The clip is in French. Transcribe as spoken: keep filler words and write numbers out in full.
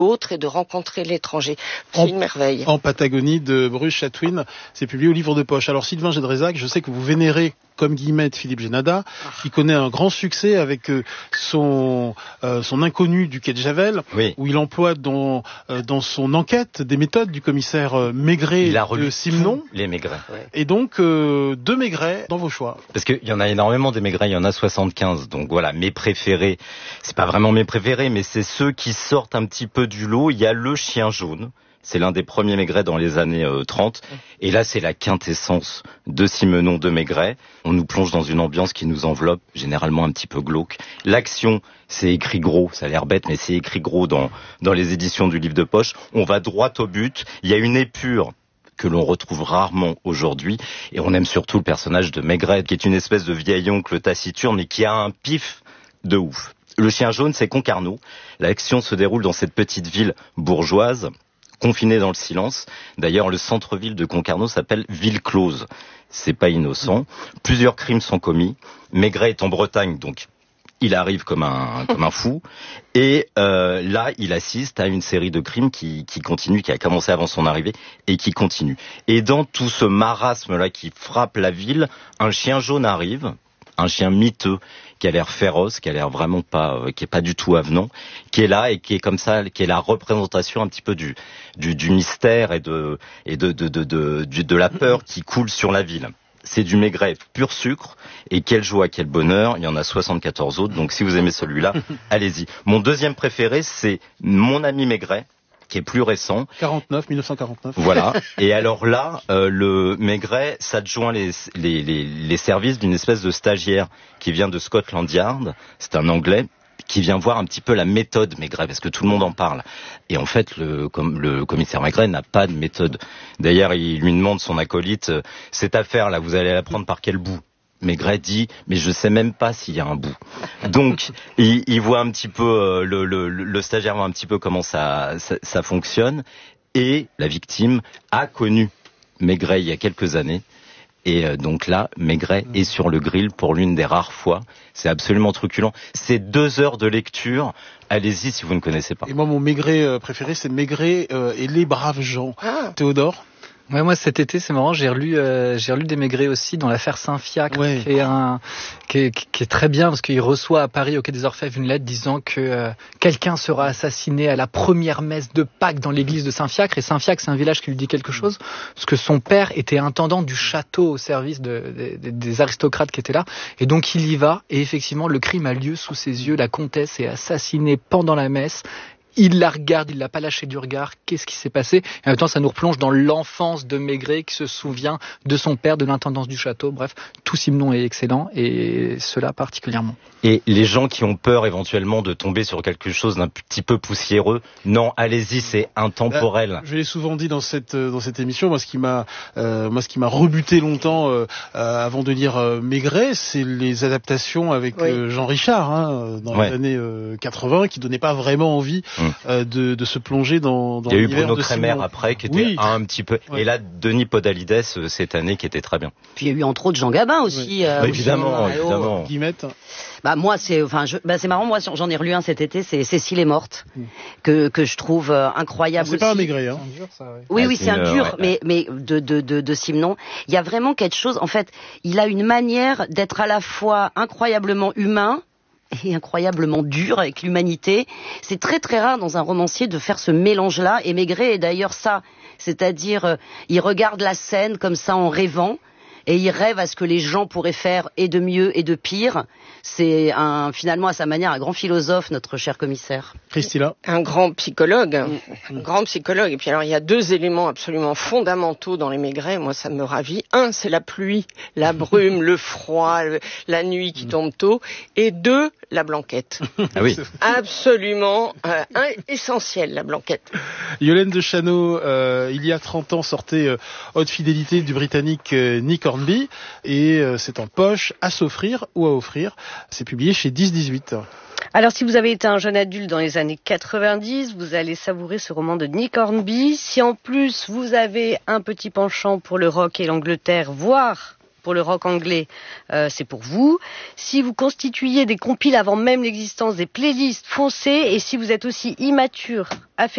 autre et de rencontrer l'étranger. C'est en, une merveille. En Patagonie de Bruce Chatwin, c'est publié au Livre de Poche. Alors Sylvain Gédrézac, je sais que vous vénérez comme Guillemette Philippe Génada, ah. qui connaît un grand succès avec euh, son euh, son Inconnu du quai de Javel, oui. où il emploie dans euh, dans son enquête des méthodes du commissaire euh, Maigret il a de Simenon. Les Maigret. Ouais. Et donc euh, deux Maigret dans vos choix. Parce qu'il y en a énormément des Maigret, il y en a soixante-quinze. Donc voilà, mes préférés, c'est pas vraiment mes préférés, mais c'est ceux qui sortent un petit peu du lot. Il y a le Chien jaune. C'est l'un des premiers Maigret dans les années euh, trente. Et là, c'est la quintessence de Simenon de Maigret. On nous plonge dans une ambiance qui nous enveloppe, généralement un petit peu glauque. L'action, c'est écrit gros. Ça a l'air bête, mais c'est écrit gros dans, dans les éditions du Livre de Poche. On va droit au but. Il y a une épure que l'on retrouve rarement aujourd'hui. Et on aime surtout le personnage de Maigret, qui est une espèce de vieil oncle taciturne et qui a un pif de ouf. Le Chien jaune, c'est Concarneau. L'action se déroule dans cette petite ville bourgeoise, confiné dans le silence. D'ailleurs, le centre-ville de Concarneau s'appelle Ville Close. C'est pas innocent. Plusieurs crimes sont commis. Maigret est en Bretagne, donc il arrive comme un comme un fou. Et euh, là, il assiste à une série de crimes qui qui continue, qui a commencé avant son arrivée et qui continue. Et dans tout ce marasme-là qui frappe la ville, un chien jaune arrive. Un chien miteux qui a l'air féroce, qui a l'air vraiment pas, euh, qui est pas du tout avenant, qui est là et qui est comme ça, qui est la représentation un petit peu du du, du mystère et de et de de de de, de, de la peur qui coule sur la ville. C'est du Maigret pur sucre et quelle joie, quel bonheur. Il y en a soixante-quatorze autres, donc si vous aimez celui-là, allez-y. Mon deuxième préféré, c'est Mon ami Maigret, qui est plus récent. quarante-neuf, mille neuf cent quarante-neuf. Voilà. Et alors là, euh, le Maigret s'adjoint les, les, les, les services d'une espèce de stagiaire qui vient de Scotland Yard. C'est un Anglais qui vient voir un petit peu la méthode Maigret, parce que tout le monde en parle. Et en fait, le, comme, le commissaire Maigret n'a pas de méthode. D'ailleurs, il lui demande son acolyte, euh, cette affaire-là, vous allez la prendre par quel bout ? Maigret dit, mais je sais même pas s'il y a un bout. Donc, il, il voit un petit peu, euh, le, le, le stagiaire voit un petit peu comment ça, ça, ça fonctionne. Et la victime a connu Maigret il y a quelques années. Et euh, donc là, Maigret est sur le grill pour l'une des rares fois. C'est absolument truculent. C'est deux heures de lecture. Allez-y si vous ne connaissez pas. Et moi, mon Maigret euh, préféré, c'est Maigret euh, et les braves gens. Ah. Théodore ? Ouais, moi cet été c'est marrant, j'ai relu euh, j'ai relu des Maigret aussi dans l'affaire Saint-Fiacre, ouais. qui est un qui est, qui est très bien parce qu'il reçoit à Paris au Quai des Orfèvres une lettre disant que euh, quelqu'un sera assassiné à la première messe de Pâques dans l'église de Saint-Fiacre. Et Saint-Fiacre, c'est un village qui lui dit quelque chose parce que son père était intendant du château au service de, de, de, des aristocrates qui étaient là, et donc il y va et effectivement le crime a lieu sous ses yeux. La comtesse est assassinée pendant la messe. Il la regarde, il l'a pas lâché du regard. Qu'est-ce qui s'est passé ? Et en même temps, ça nous replonge dans l'enfance de Maigret qui se souvient de son père, de l'intendance du château. Bref, tout Simenon est excellent et cela particulièrement. Et les gens qui ont peur éventuellement de tomber sur quelque chose d'un petit peu poussiéreux, non, allez-y, c'est intemporel. Là, je l'ai souvent dit dans cette dans cette émission. Moi, ce qui m'a euh, moi ce qui m'a rebuté longtemps euh, euh, avant de lire euh, Maigret, c'est les adaptations avec oui. euh, Jean Richard hein, dans ouais. les années euh, quatre-vingts, qui donnaient pas vraiment envie. Euh, de, de se plonger dans, dans l'univers. Il y a eu Bruno Kremer après qui était oui. un petit peu ouais. et là Denis Podalides cette année qui était très bien. Puis il y a eu entre autres Jean Gabin aussi. Oui. Euh, bah, évidemment, aussi, évidemment. Guillemette. Bah moi c'est enfin je, bah c'est marrant, moi j'en ai relu un cet été, c'est Cécile est morte mm. que que je trouve euh, incroyable. C'est aussi. Pas un Maigret hein. C'est un dur, ça, oui. Oui ah, oui, c'est, c'est un dur ouais. mais mais de de de de Simenon, il y a vraiment quelque chose, en fait, il a une manière d'être à la fois incroyablement humain et incroyablement dur avec l'humanité. C'est très très rare dans un romancier de faire ce mélange-là, et Maigret est d'ailleurs ça, c'est-à-dire euh, il regarde la scène comme ça en rêvant, et il rêve à ce que les gens pourraient faire et de mieux et de pire. C'est un, finalement à sa manière un grand philosophe, notre cher commissaire. Christina. Un grand psychologue, mmh. un grand psychologue. Et puis alors il y a deux éléments absolument fondamentaux dans les Maigret, moi ça me ravit. Un, c'est la pluie, la brume, le froid, le, la nuit qui tombe tôt. Et deux, la blanquette. Ah oui. Absolument euh, un, essentiel, la blanquette. Yolène de Chano, euh, il y a trente ans, sortait euh, Haute fidélité du Britannique euh, Nick Hornby, et euh, c'est en poche, à s'offrir ou à offrir. C'est publié chez dix dix-huit. Alors, si vous avez été un jeune adulte dans les années quatre-vingt-dix, vous allez savourer ce roman de Nick Hornby. Si en plus, vous avez un petit penchant pour le rock et l'Angleterre, voire pour le rock anglais, euh, c'est pour vous. Si vous constituiez des compiles avant même l'existence des playlists, foncez. Et si vous êtes aussi immature, affectueux,